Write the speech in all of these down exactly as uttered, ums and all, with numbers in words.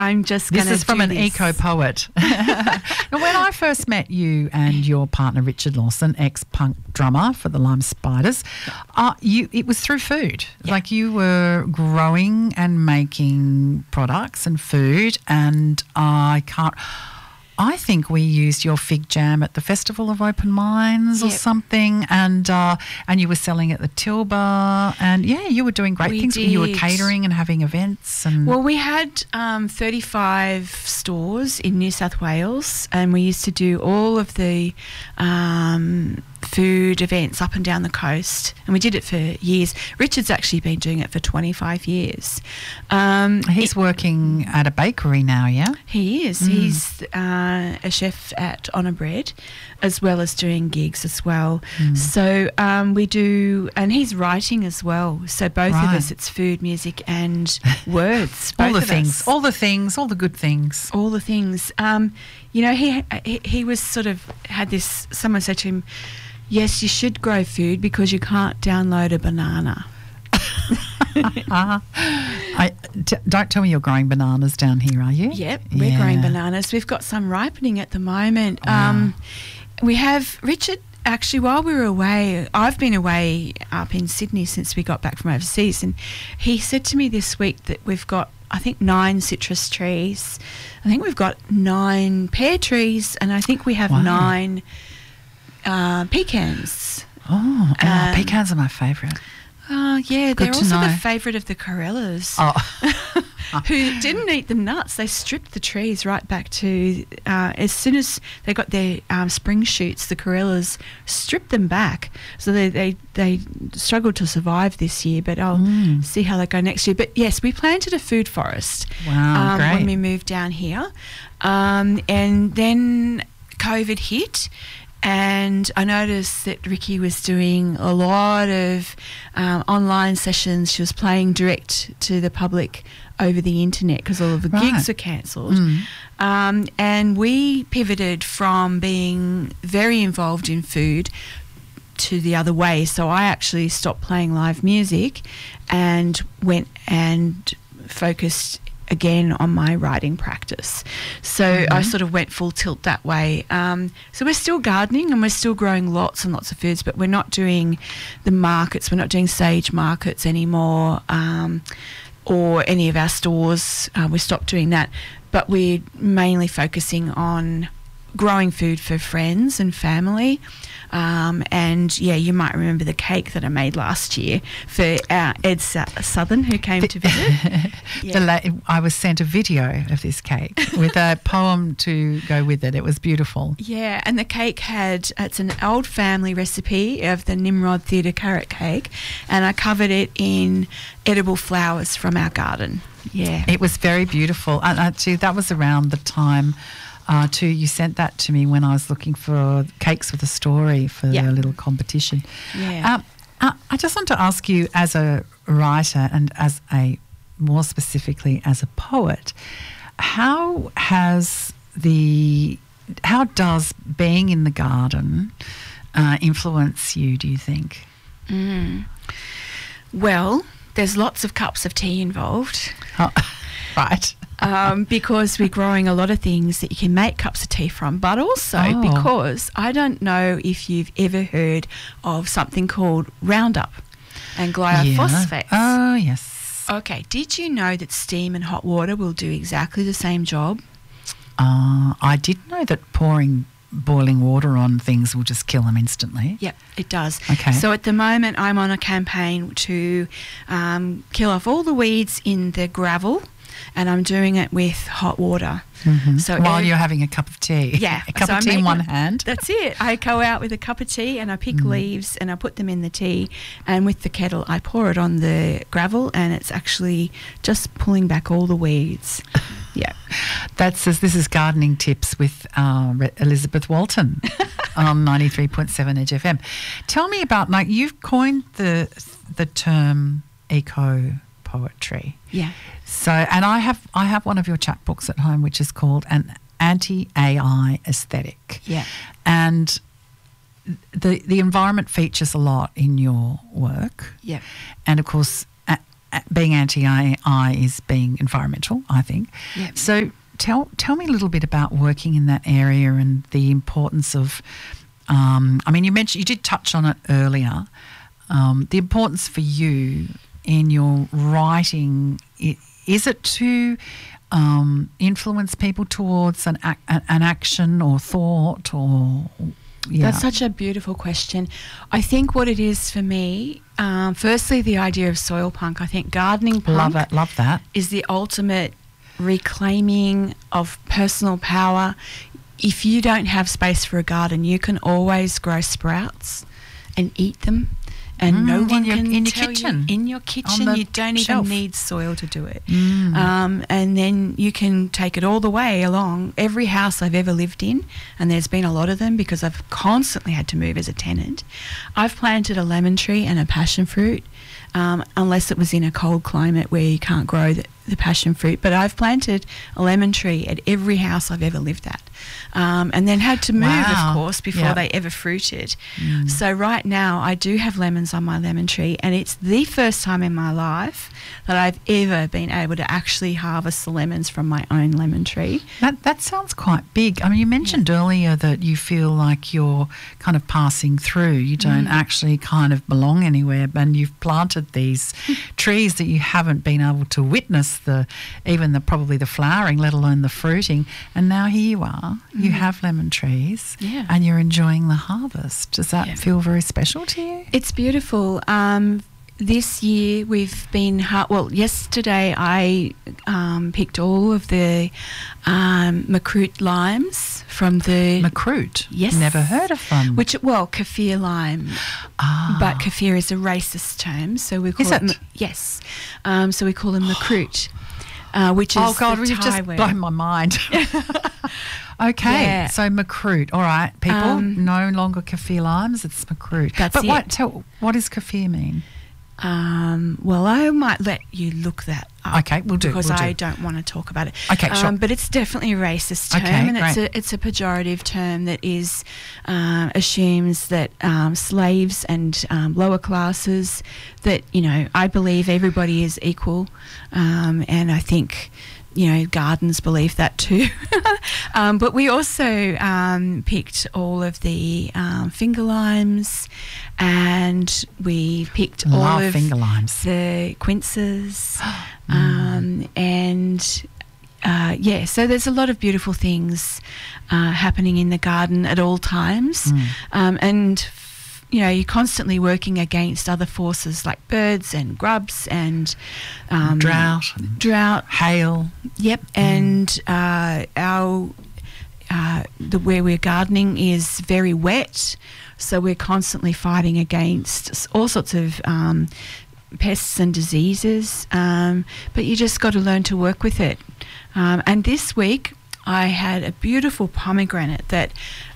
I'm just going to This is from do an this. eco-poet. When I first met you and your partner, Richard Lawson, ex-punk drummer for the Lime Spiders, uh, you it was through food. Yeah. Like you were growing and making products and food, and I can't... I think we used your fig jam at the Festival of Open Minds or Yep. something, and uh, and you were selling at the Tilba, and yeah, you were doing great We things. You were did. catering and having events, and Well, we had um, thirty-five stores in New South Wales, and we used to do all of the um, food events up and down the coast, and we did it for years. Richard's actually been doing it for twenty-five years. Um, he's working at a bakery now. Yeah. He is. Mm. He's uh, a chef at Honour Bread, as well as doing gigs as well. Mm. So um, we do, and he's writing as well. So both Right. of us, it's food, music, and words. all both the of things, us. all the things, all the good things. all the things. Um, you know, he, he he was sort of had this. Someone said to him, "Yes, you should grow food because you can't download a banana." I, t- don't tell me you're growing bananas down here, are you? Yep, we're growing Yeah. bananas. We've got some ripening at the moment. Wow. Um, we have Richard. Actually, while we were away, I've been away up in Sydney since we got back from overseas, and he said to me this week that we've got, I think, nine citrus trees. I think we've got nine pear trees, and I think we have Wow. nine uh, pecans. Oh, oh Um, pecans are my favourite. Oh, yeah, Good they're to also know. the favourite of the Corellas. Oh, Who didn't eat the nuts. They stripped the trees right back to, uh, as soon as they got their um, spring shoots, the Corellas stripped them back. So they, they, they struggled to survive this year, but I'll Mm. see how they go next year. But yes, we planted a food forest Wow, um, great. when we moved down here. Um, and then COVID hit. And I noticed that Ricky was doing a lot of um, online sessions. She was playing direct to the public over the internet because all of the Right. gigs were cancelled. Mm. Um, and we pivoted from being very involved in food to the other way. So I actually stopped playing live music and went and focused again on my writing practice. So Mm-hmm. I sort of went full tilt that way. Um, so we're still gardening and we're still growing lots and lots of foods, but we're not doing the markets. We're not doing sage markets anymore, um, or any of our stores. Uh, we stopped doing that. But we're mainly focusing on growing food for friends and family. Um, and yeah, you might remember the cake that I made last year for uh, Ed Su- Southern, who came to visit. Yeah. The la- I was sent a video of this cake with a poem to go with it. It was beautiful. Yeah, and the cake had, it's an old family recipe of the Nimrod Theatre carrot cake, and I covered it in edible flowers from our garden. Yeah. It was very beautiful. And actually, that was around the time uh, too. You sent that to me when I was looking for cakes with a story for Yeah. the little competition. Yeah. Um, uh, I just want to ask you, as a writer and as a more specifically as a poet, how has the how does being in the garden uh, influence you, do you think? Mm. Well, there's lots of cups of tea involved. Oh, right. um, because we're growing a lot of things that you can make cups of tea from, but also Oh. because I don't know if you've ever heard of something called Roundup and glyphosate. Oh, yes. Okay, did you know that steam and hot water will do exactly the same job? Uh, I did know that pouring boiling water on things will just kill them instantly. Yep, it does. Okay. So at the moment, I'm on a campaign to um, kill off all the weeds in the gravel, and I'm doing it with hot water. Mhm. So While ev- you're having a cup of tea. Yeah. A cup so of I tea in make one my- hand. That's it. I go out with a cup of tea and I pick Mm. leaves and I put them in the tea, and with the kettle I pour it on the gravel, and it's actually just pulling back all the weeds. Yeah. That says this is gardening tips with uh, Re- Elizabeth Walton on ninety-three point seven Edge F M. Tell me about, like, you've coined the the term eco poetry. Yeah. So, and I have I have one of your chapbooks at home, which is called An Anti-A I Aesthetic. Yeah. And the the environment features a lot in your work. Yeah. And of course, a- a- being anti-A I is being environmental, I think. Yep. So tell tell me a little bit about working in that area and the importance of. Um, I mean, you mentioned you did touch on it earlier. Um, the importance for you in your writing, i- is it to um, influence people towards an ac- an action or thought or yeah. That's such a beautiful question. I think what it is for me, um, firstly, the idea of soil punk. I think gardening punk love it, love that. is the ultimate reclaiming of personal power. If you don't have space for a garden, you can always grow sprouts and eat them. And Mm, no in one your- can in your tell kitchen. you in your kitchen. the You don't shelf. even need soil to do it. Mm. Um, and then you can take it all the way along. Every house I've ever lived in, and there's been a lot of them because I've constantly had to move as a tenant, I've planted a lemon tree and a passion fruit, um, unless it was in a cold climate where you can't grow the, the passion fruit. But I've planted a lemon tree at every house I've ever lived at, um, and then had to move, Wow. of course, before Yep. they ever fruited. Mm. So right now I do have lemons on my lemon tree, and it's the first time in my life that I've ever been able to actually harvest the lemons from my own lemon tree. That that sounds quite big. I mean, you mentioned earlier that you feel like you're kind of passing through. You don't Mm. actually kind of belong anywhere, and you've planted these trees that you haven't been able to witness the even the probably the flowering, let alone the fruiting. And now here you are. You Mm. have lemon trees, Yeah. and you're enjoying the harvest. Does that Yeah. feel very special to you? It's beautiful. Um, this year we've been har- well. Yesterday I um, picked all of the um, Macroot limes from the Macroot. Yes. Never heard of them. which well kaffir lime, ah. but kaffir is a racist term, so we call Is it, it? ma- yes. Um, so we call them Macroot, uh, which is Oh God, the you've Thai just word. blown my mind. Okay, Yeah. so Macroot. All right, people, Um, no longer kaffir limes. It's Macroot. That's but what? it. Tell, what does kaffir mean? Um, well, I might let you look that up. Okay, we'll do, because we'll I do. don't want to talk about it. Okay, sure. Um, but it's definitely a racist term, Okay, and it's great. a it's a pejorative term that is uh, assumes that um, slaves and um, lower classes, that you know, I believe everybody is equal, um, and I think. You know, gardens believe that too. um, but we also um, picked all of the um, finger limes, and we picked all Love of finger limes. the quinces, Mm. um, and uh, yeah, so there's a lot of beautiful things uh, happening in the garden at all times, Mm. um, and f- you know, you're constantly working against other forces like birds and grubs and um, Drought, and drought. hail. Yep, and uh, our uh, the where we're gardening is very wet, so we're constantly fighting against s- all sorts of um, pests and diseases. Um, but you just got to learn to work with it. Um, and this week, I had a beautiful pomegranate that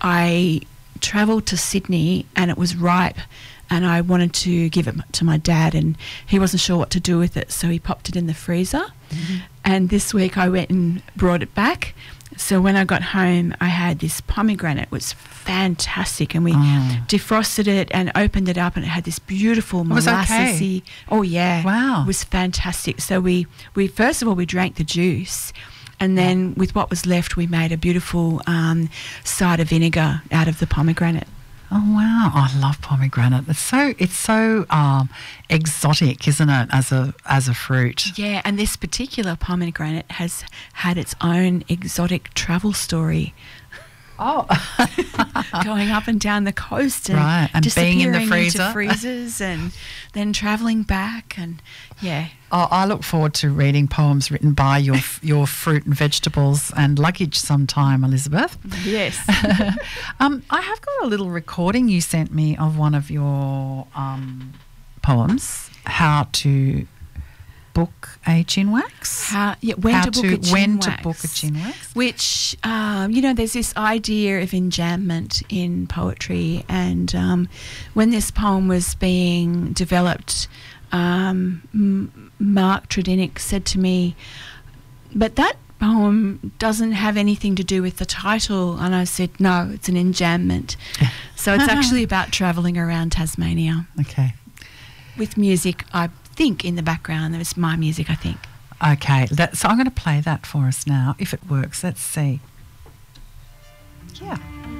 I travelled to Sydney, and it was ripe. And I wanted to give it to my dad, and he wasn't sure what to do with it, so he popped it in the freezer. Mm-hmm. And this week I went and brought it back. So when I got home, I had this pomegranate. It was fantastic, and we Oh. defrosted it and opened it up, and it had this beautiful was okay. molassesy. Oh yeah, Wow. it was fantastic. So we we first of all we drank the juice. And then with what was left, we made a beautiful um, cider vinegar out of the pomegranate. Oh wow! I love pomegranate. It's so it's so um, exotic, isn't it? As a as a fruit. Yeah, and this particular pomegranate has had its own exotic travel story. Oh, Going up and down the coast and, Right, and being in the disappearing freezer. into freezers and then travelling back, and yeah. Oh, I look forward to reading poems written by your your fruit and vegetables and luggage sometime, Elizabeth. Yes. um, I have got a little recording you sent me of one of your um, poems, How to Book a Chinwax. How, yeah, when How to book a chin when wax, to book a chinwax. which um, you know, there's this idea of enjambment in poetry, and um, when this poem was being developed, um, M- Mark Tredinnick said to me, "But that poem doesn't have anything to do with the title," and I said, "No, it's an enjambment." So it's actually about travelling around Tasmania Okay. with music. I think in the background it's my music, I think. Okay, that, so I'm going to play that for us now, if it works. Let's see. Yeah.